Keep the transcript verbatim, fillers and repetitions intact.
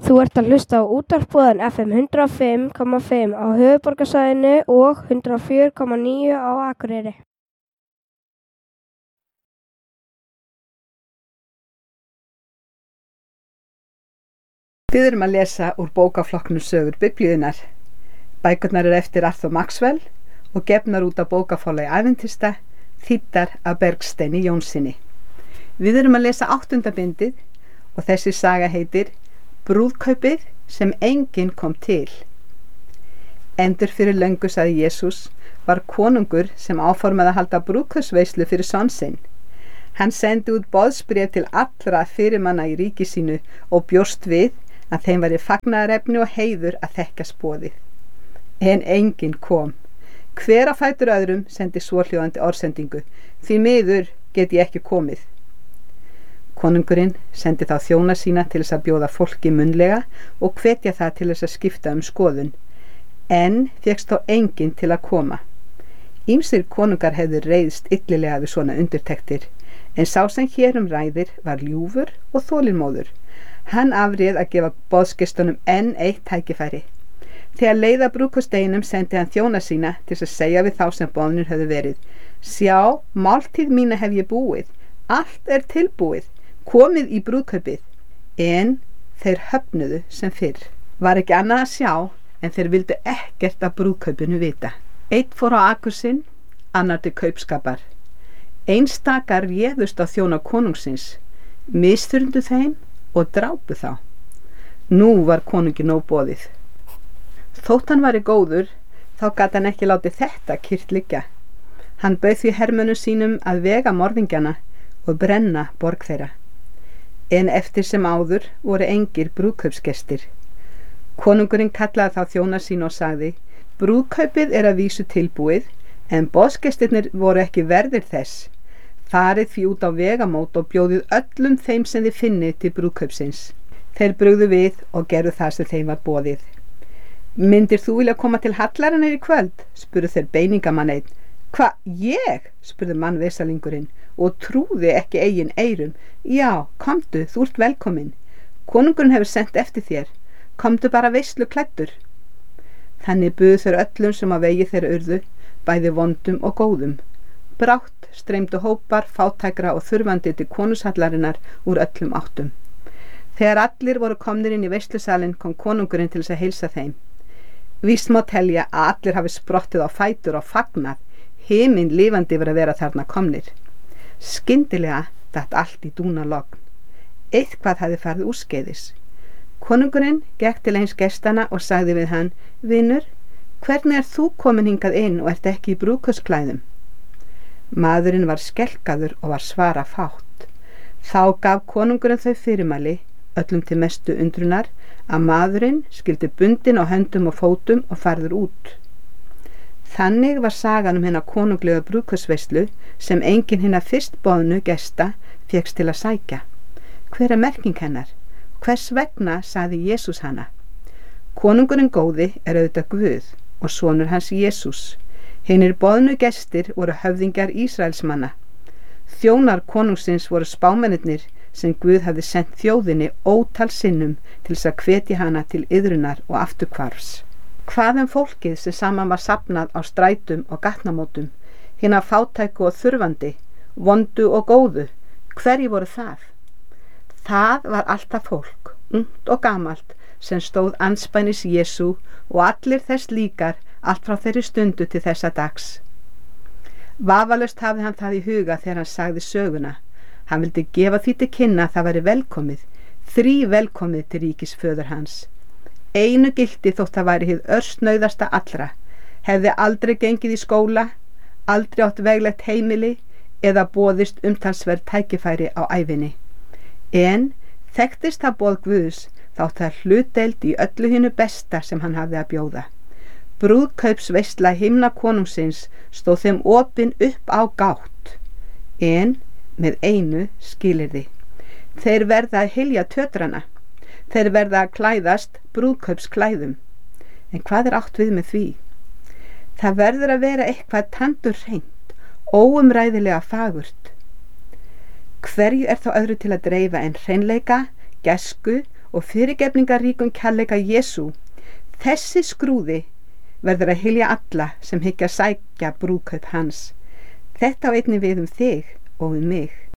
Þú ert að hlusta á útvarpsboðan F M hundrað og fimm komma fimm á höfuðborgarsvæðinu og hundrað og fjögur komma níu á Akureyri. Við erum að lesa úr bókaflokknum Sögur Biblíunnar. Bækurnar eru eftir Arthur Maxwell og gefnar út á bókaforlagi Ævintista, þýddar af Bergsteini Jónssyni. Við erum að lesa áttunda bindið og þessi saga heitir Brúðkaupið sem enginn kom til. Endur fyrir löngu, sagði Jesús, var konungur sem áformaði að halda brúðkaupsveislu fyrir son sinn. Hann sendi út boðsbréf til allra fyrirmanna í ríki sínu og bjóst við að þeim væri fagnaðarefni og heiður að þekkjast boðið. En enginn kom. Hver á fætur öðrum sendi svohljóðandi orðsendingu: því miður get ég ekki komið. Konungurinn sendi þá þjóna sína til þess að bjóða fólki munnlega og hvetja það til þess að skipta um skoðun, en fékkst þó enginn til að koma. Ýmsir konungar hefðu reiðst illilega við svona undirtektir, en sá sem hér um ræðir var ljúfur og þolinmóður. Hann afréð að gefa boðsgestunum enn eitt tækifæri. Þegar leið að brúðkaupsdeginum sendi hann þjóna sína til þess að segja við þá sem boðnir höfðu verið: sjá, máltíð mína hef ég búið, allt er tilbúið, komið í brúðkaupið. En þeir höfnuðu sem fyrr. Var ekki annað að sjá en þeir vildu ekkert af brúðkaupinu vita. Einn fór á akur sinn, annar til kaupskapar. Einstakar réðust á þjóna konungsins, misþyrndu þeim og drápu þá. Nú var konungi nóg boðið. Þótt hann væri góður, þá gat hann ekki látið þetta kyrrt liggja. Hann bauð því hermönnum sínum að vega morðingjana og brenna borg þeirra. En eftir sem áður voru engir brúðkaupsgestir. Konungurinn kallaði þá þjóna sín og sagði: brúðkaupið er að vísu tilbúið, en boðsgestirnir voru ekki verðir þess. Farið því út á vegamót og bjóðið öllum þeim sem þið finnið til brúðkaupsins. Þeir brugðu við og gerðu það sem þeim var boðið. Myndir þú vilja koma til hallarinnar í kvöld? Spurðu þeir beiningamann einn. Hva, ég? Spurði mannvesalingurinn og trúði ekki eigin eyrum. Já, komdu, þú ert velkomin. Konungurinn hefur sendt eftir þér. Komdu bara veislu klæddur. Þannig buðu þeir öllum sem að vegi þeirra urðu, bæði vondum og góðum. Brátt streymdu hópar fátækra og þurfandi til konungshallarinnar úr öllum áttum. Þegar allir voru komnir inn í veislusalinn kom konungurinn til þess að heilsa þeim. Víst má telja að allir hafi sprottið á fætur og fagnað, himinn lifandi yfir að vera þarna komnir. Skyndilega datt allt í dúnalogn. Eitthvað hafði farið úrskeiðis. Konungurinn gekk til eins gestana og sagði við hann: vinur, hvernig er þú komin hingað inn og ert ekki í brúðkaupsklæðum? Maðurinn var skelkaður og var svara fátt. Þá gaf konungurinn þau fyrirmæli, öllum til mestu undrunar, að maðurinn skyldi bundinn á höndum og fótum og farður út. Þannig var sagan um hennar konunglega brúðkaupsveislu sem enginn hinna fyrst boðnu gesta fékkst til að sækja. Hver er merking hennar? Hvers vegna sagði Jesús hana? Konungurinn góði er auðvitað Guð og sonur hans Jesús. Hinir boðnu gestir voru höfðingjar Ísraelsmanna. Þjónar konungsins voru spámennirnir sem Guð hafði sendt þjóðinni ótal sinnum til þess að hvetja hana til iðrunar og afturhvarfs. Hvað um fólkið sem saman var safnað á strætum og gatnamótum, hina fátæku og þurfandi, vondu og góðu, hverju voru það? Það var alltaf fólk, ungt og gamalt, sem stóð andspænis Jesú og allir þess líkar allt frá þeirri stundu til þessa dags. Vafalaust hafði hann það í huga þegar hann sagði söguna. Hann vildi gefa því til kynna að það væri velkomið, þrí velkomið til ríkis föður hans. Einu gildi þótt það væri hið örsnauðasta allra, hefði aldrei gengið í skóla, aldrei átt veglegt heimili eða boðist umtalsverð tækifæri á ævinni. En þekktist það boð Guðs þátt það hlutdeild í öllu hinu besta sem hann hafði að bjóða. Brúðkaupsveisla himna konungsins stóð þeim opin upp á gátt, en með einu skilyrði. Þeir verða að hylja tötrana. Þeir verða að klæðast brúðkaupsklæðum. En hvað er átt við með því? Það verður að vera eitthvað tandurhreint, óumræðilega fagurt. Hverju er þá öðru til að dreifa en hreinleika, gæsku og fyrirgefningaríkum kærleika Jesú, þessi skrúði verður að hylja alla sem hyggja sækja brúðkaup hans. Þetta á einnig við um þig og um mig.